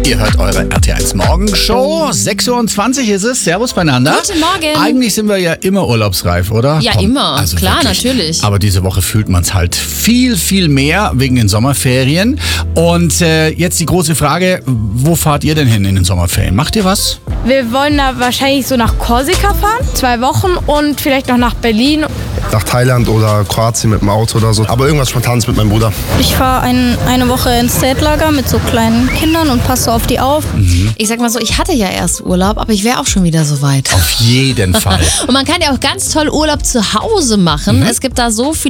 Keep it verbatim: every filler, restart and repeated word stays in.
Ihr hört eure R T eins Morgenshow. sechs Uhr zwanzig ist es. Servus beieinander. Guten Morgen. Eigentlich sind wir ja immer urlaubsreif, oder? Ja, Komm, immer. also Klar, wirklich. natürlich. Aber diese Woche fühlt man es halt viel, viel mehr wegen den Sommerferien. Und äh, jetzt die große Frage, wo fahrt ihr denn hin in den Sommerferien? Macht ihr was? Wir wollen da wahrscheinlich so nach Korsika fahren, zwei Wochen und vielleicht noch nach Berlin. Nach Thailand oder Kroatien mit dem Auto oder so. Aber irgendwas Spontanes mit meinem Bruder. Ich fahre ein, eine Woche ins Zeltlager mit so kleinen Kindern und passe auf die auf. Ich sag mal so, ich hatte ja erst Urlaub, aber ich wäre auch schon wieder so weit. Auf jeden Fall. Und man kann ja auch ganz toll Urlaub zu Hause machen. Es gibt da so viele